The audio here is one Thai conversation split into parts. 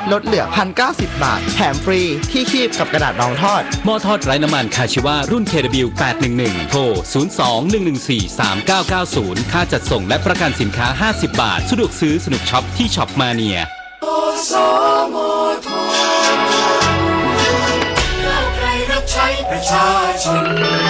ลดเหลือ 1,090 บาทแถมฟรีที่คีบกับกระดาษรองทอดหม้อทอดไร้น้ำมันคาชิวารุ่น KW 811โทร 02-114-3990 ค่าจัดส่งและประกันสินค้า50 บาทสะดวกซื้อสนุกช็อปที่ช็อปมาเนียประชาชน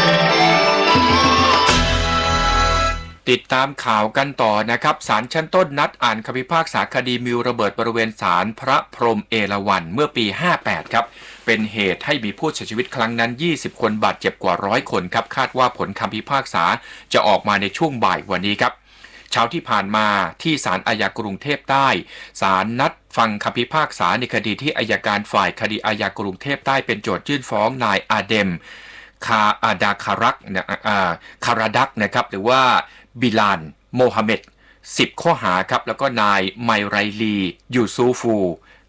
ติดตามข่าวกันต่อนะครับศาลชั้นต้นนัดอ่านคำพิพากษาคดีมิวระเบิดบริเวณศาลพระพรหมเอราวัณเมื่อปี 58 ครับเป็นเหตุให้มีผู้เสียชีวิตครั้งนั้น 20 คนบาดเจ็บกว่า 100 คนครับคาดว่าผลคำพิพากษาจะออกมาในช่วงบ่ายวันนี้ครับเช้าที่ผ่านมาที่ศาลอาญากรุงเทพใต้ศาลนัดฟังคำพิพากษาในคดีที่อัยการฝ่ายคดีอาญากรุงเทพใต้เป็นโจทยื่นฟ้องนายอาเดมคาอาดาคารักคาราดักนะครับหรือว่าบิลานโมฮัมเหม็ด10 ข้อหาครับแล้วก็นายไมไรลียูซูฟู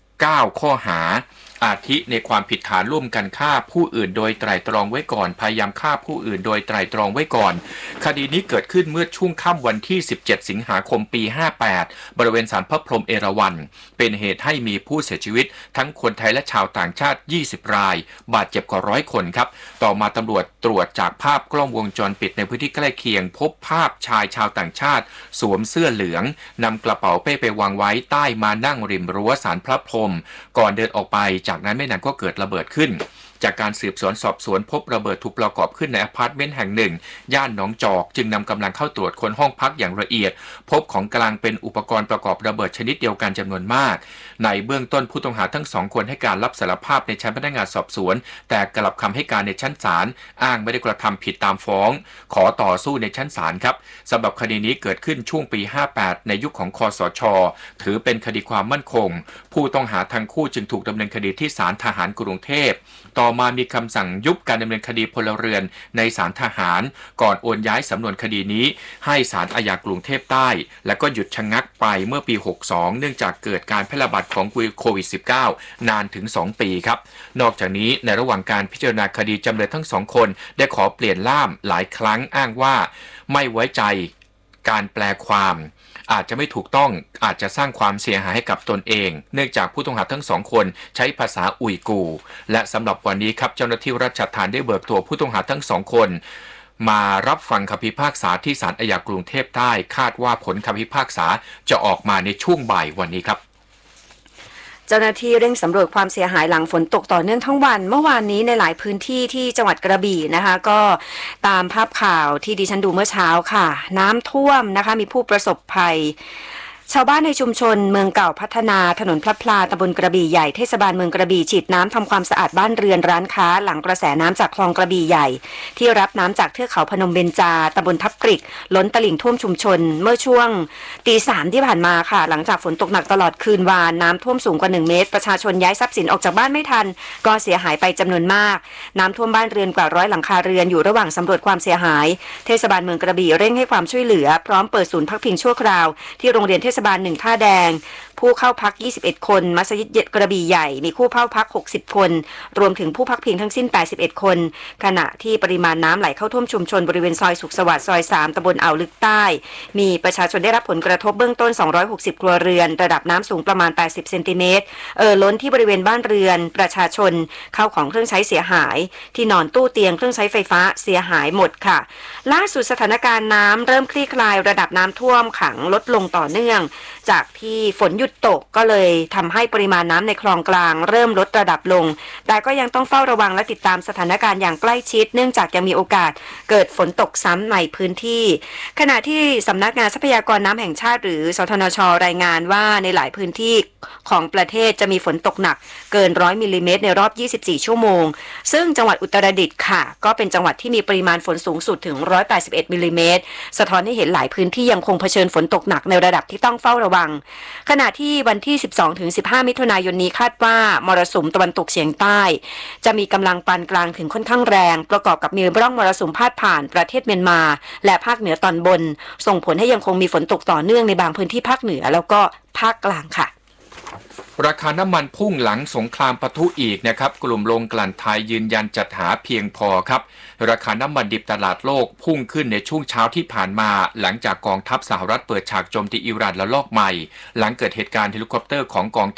9 ข้อหาอาทิในความผิดฐานร่วมกันฆ่าผู้อื่นโดยไตร่ตรองไว้ก่อนพยายามฆ่าผู้อื่นโดยไตร่ตรองไว้ก่อนคดีนี้เกิดขึ้นเมื่อช่วงค่ำวันที่17 สิงหาคมปี 58บริเวณศาลพระพรหมเอราวัณเป็นเหตุให้มีผู้เสียชีวิตทั้งคนไทยและชาวต่างชาติ20 รายบาดเจ็บกว่า100 คนครับต่อมาตำรวจตรวจจากภาพกล้องวงจรปิดในพื้นที่ใกล้เคียงพบภาพชายชาวต่างชาติสวมเสื้อเหลืองนำกระเป๋าเป้ไปวางไว้ใต้มานั่งริมรั้วศาลพระพรหมก่อนเดินออกไปจากนั้นไม่นานก็เกิดระเบิดขึ้นจากการสืบสวนสอบสวนพบระเบิดถูกประกอบขึ้นในอพาร์ตเมนต์แห่งหนึ่งย่านหนองจอกจึงนำกำลังเข้าตรวจค้นห้องพักอย่างละเอียดพบของกลางเป็นอุปกรณ์ประกอบระเบิดชนิดเดียวกันจำนวนมากในเบื้องต้นผู้ต้องหาทั้ง2 คนให้การรับสารภาพในชั้นพนักงานสอบสวนแต่กลับคำให้การในชั้นศาลอ้างไม่ได้กระทำผิดตามฟ้องขอต่อสู้ในชั้นศาลครับสำหรับคดีนี้เกิดขึ้นช่วงปี 58ในยุคของคสช.ถือเป็นคดีความมั่นคงผู้ต้องหาทั้งคู่จึงถูกดำเนินคดีที่ศาลทหารกรุงเทพต่อมามีคำสั่งยุบการดำเนินคดีพลเรือนในศาลทหารก่อนโอนย้ายสำนวนคดีนี้ให้ศาลอาญากรุงเทพใต้และก็หยุดชะงักไปเมื่อปี 62เนื่องจากเกิดการแพร่ระบาดของโควิด -19 นานถึง 2 ปีครับนอกจากนี้ในระหว่างการพิจารณาคดีจำเลยทั้ง2 คนได้ขอเปลี่ยนล่ามหลายครั้งอ้างว่าไม่ไว้ใจการแปลความอาจจะไม่ถูกต้องอาจจะสร้างความเสียหายให้กับตนเองเนื่องจากผู้ต้องหาทั้ง2 คนใช้ภาษาอุยกูร์และสำหรับวันนี้ครับเจ้าหน้าที่ราชทัณฑ์ได้เบิกตัวผู้ต้องหาทั้ง2 คนมารับฟังคำพิพากษาที่ศาลอาญากรุงเทพใต้คาดว่าผลคำพิพากษาจะออกมาในช่วงบ่ายวันนี้ครับเจ้าหน้าที่เร่งสำรวจความเสียหายหลังฝนตกต่อเนื่องทั้งวันเมื่อวานนี้ในหลายพื้นที่ที่จังหวัดกระบี่นะคะก็ตามภาพข่าวที่ดิฉันดูเมื่อเช้าค่ะน้ำท่วมนะคะมีผู้ประสบภัยชาวบ้านในชุมชนเมืองเก่าพัฒนาถนนพระพลาตำบลกระบี่ใหญ่เทศบาลเมืองกระบี่ฉีดน้ำทำความสะอาดบ้านเรือนร้านค้าหลังกระแสน้ำจากคลองกระบี่ใหญ่ที่รับน้ำจากเทือกเขาพนมเบญจาตำบลทับกริกล้นตลิ่งท่วมชุมชนเมื่อช่วงตี 3ที่ผ่านมาค่ะหลังจากฝนตกหนักตลอดคืนวานน้ำท่วมสูงกว่า1 เมตรประชาชนย้ายทรัพย์สินออกจากบ้านไม่ทันก็เสียหายไปจำนวนมากน้ำท่วมบ้านเรือนกว่า100 หลังคาเรือนอยู่ระหว่างสำรวจความเสียหายเทศบาลเมืองกระบี่เร่งให้ความช่วยเหลือพร้อมเปิดศูนย์พักพิงชั่วคราวที่โรงเรียนเทศบาล1ท่าแดงผู้เข้าพัก21 คนมัสยิดกระบี่ใหญ่มีผู้เข้าพัก60 คนรวมถึงผู้พักพิงทั้งสิ้น81 คนขณะที่ปริมาณน้ำไหลเข้าท่วมชุมชนบริเวณซอยสุขสวัสดิ์ซอย3ตำบลอ่าวลึกใต้มีประชาชนได้รับผลกระทบเบื้องต้น260 ครัวเรือนระดับน้ำสูงประมาณ80 เซนติเมตรล้นที่บริเวณบ้านเรือนประชาชนเข้าของเครื่องใช้เสียหายที่นอนตู้เตียงเครื่องใช้ไฟฟ้าเสียหายหมดค่ะล่าสุดสถานการณ์น้ำเริ่มคลี่คลายระดับน้ำท่วมขังลดลงต่อเนื่องจากที่ฝนหยุดตกก็เลยทำให้ปริมาณน้ำในคลองกลางเริ่มลดระดับลงแต่ก็ยังต้องเฝ้าระวังและติดตามสถานการณ์อย่างใกล้ชิดเนื่องจากยังมีโอกาสเกิดฝนตกซ้ำในพื้นที่ขณะที่สำนักงานทรัพยากรน้ำแห่งชาติหรือสทนช.รายงานว่าในหลายพื้นที่ของประเทศจะมีฝนตกหนักเกิน100 มิลลิเมตรในรอบ24 ชั่วโมงซึ่งจังหวัดอุตรดิตถ์ค่ะก็เป็นจังหวัดที่มีปริมาณฝนสูงสุดถึง181 มิลลิเมตรสะท้อนให้เห็นหลายพื้นที่ยังคงเผชิญฝนตกหนักในระดับที่ต้องเฝ้าระวังขณะที่วันที่ 12-15 มิถุนายนนี้คาดว่ามรสุมตะวันตกเฉียงใต้จะมีกำลังปานกลางถึงค่อนข้างแรงประกอบกับมีร่องมรสุมพาดผ่านประเทศเมียนมาและภาคเหนือตอนบนส่งผลให้ยังคงมีฝนตกต่อเนื่องในบางพื้นที่ภาคเหนือแล้วก็ภาคกลางค่ะราคาน้ำมันพุ่งหลังสงครามปะทุอีกนะครับกลุ่มโรงกลั่นไทยยืนยันจัดหาเพียงพอครับราคาน้ำมันดิบตลาดโลกพุ่งขึ้นในช่วงเช้าที่ผ่านมาหลังจากกองทัพสหรัฐเปิดฉากโจมตีอิหร่านระลอกใหม่หลังเกิดเหตุการณ์เฮลิคอปเตอร์ของกอง